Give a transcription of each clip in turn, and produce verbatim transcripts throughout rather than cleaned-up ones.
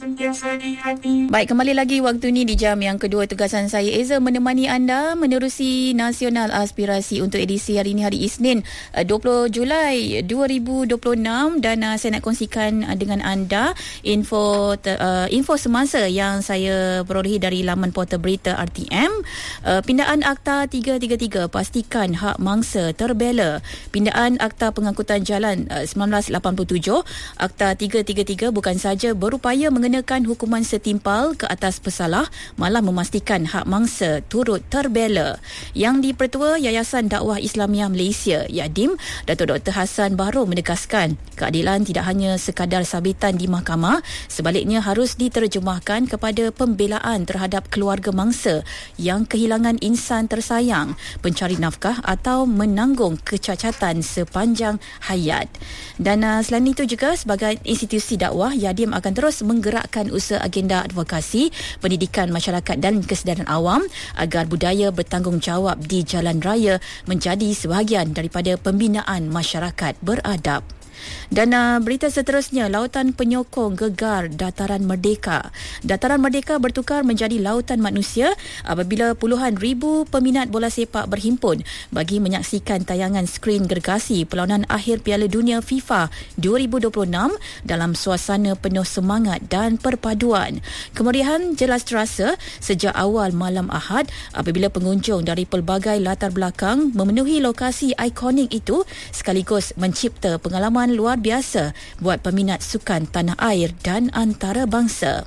sentiasa di hati. Baik, kembali lagi waktu ni di jam yang kedua. Tugasan saya Eza menemani anda menerusi Nasional Aspirasi untuk edisi hari ini, hari Isnin dua puluh Julai dua ribu dua puluh enam, dan uh, saya nak kongsikan uh, dengan anda info uh, info semasa yang saya perolehi dari laman portal berita R T M. Uh, pindaan Akta tiga tiga tiga, pastikan hak mangsa terbela. Pindaan Akta Pengangkutan Jalan uh, sembilan belas lapan puluh tujuh, Akta tiga tiga tiga bukan saja berupaya mengenakan hukuman setimpal ke atas pesalah, malah memastikan hak mangsa turut terbela. Yang di-Pertua Yayasan Dakwah Islamiah Malaysia, Yadim, Datuk Doktor Hassan Bahro menegaskan, keadilan tidak hanya sekadar sabitan di mahkamah, sebaliknya harus diterjemahkan kepada pembelaan terhadap keluarga mangsa yang kehilangan insan tersayang, pencari nafkah atau menanggung kecacatan sepanjang hayat. Dan uh, selain itu juga, sebagai institusi dakwah, Yadim akan terus menggerakkan usaha agenda advokasi, pendidikan masyarakat dan kesedaran awam agar budaya bertanggungjawab di jalan raya menjadi sebahagian daripada pembinaan masyarakat beradab. Dan uh, berita seterusnya, lautan penyokong gegar Dataran Merdeka. Dataran Merdeka bertukar menjadi lautan manusia apabila puluhan ribu peminat bola sepak berhimpun bagi menyaksikan tayangan skrin gergasi perlawanan akhir Piala Dunia FIFA dua ribu dua puluh enam dalam suasana penuh semangat dan perpaduan. Kemeriahan jelas terasa sejak awal malam Ahad apabila pengunjung dari pelbagai latar belakang memenuhi lokasi ikonik itu, sekaligus mencipta pengalaman luar biasa buat peminat sukan tanah air dan antarabangsa.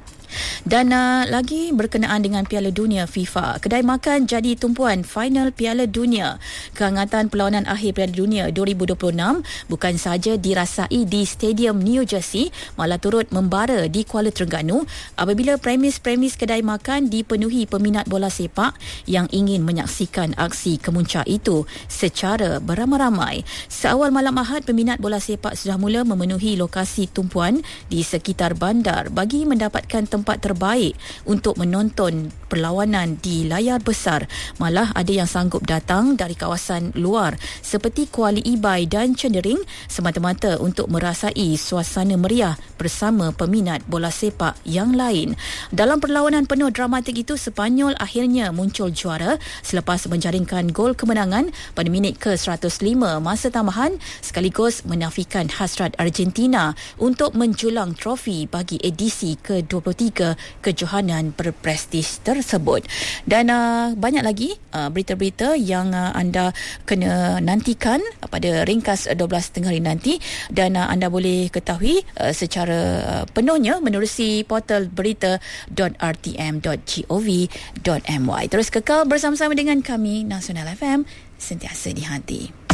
Dan uh, lagi berkenaan dengan Piala Dunia FIFA, kedai makan jadi tumpuan final Piala Dunia. Kehangatan perlawanan akhir Piala Dunia dua ribu dua puluh enam bukan sahaja dirasai di Stadium New Jersey, malah turut membara di Kuala Terengganu apabila premis-premis kedai makan dipenuhi peminat bola sepak yang ingin menyaksikan aksi kemuncak itu secara beramai-ramai. Seawal malam Ahad, peminat bola sepak sudah mula memenuhi lokasi tumpuan di sekitar bandar bagi mendapatkan tempat tempat terbaik untuk menonton perlawanan di layar besar. Malah ada yang sanggup datang dari kawasan luar seperti Kuala Ibai dan Cendering semata-mata untuk merasai suasana meriah bersama peminat bola sepak yang lain. Dalam perlawanan penuh dramatik itu, Sepanyol akhirnya muncul juara selepas menjaringkan gol kemenangan pada minit ke seratus lima masa tambahan, sekaligus menafikan hasrat Argentina untuk menjulang trofi bagi edisi ke dua puluh tiga kejohanan berprestij tersebut. Dan uh, banyak lagi uh, berita-berita yang uh, anda kena nantikan pada ringkas dua belas tengah hari nanti, dan uh, anda boleh ketahui uh, secara uh, penuhnya menerusi portal berita dot r t m dot gov dot m y. Terus kekal bersama-sama dengan kami, Nasional F M, sentiasa di hati.